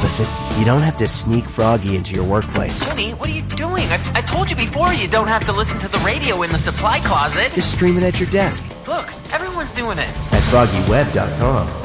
Listen, you don't have to sneak Froggy into your workplace. Jimmy, what are you doing? I told you before you don't have to listen to the radio in the supply closet. Just stream it at your desk. Look, everyone's doing it. At FroggyWeb.com.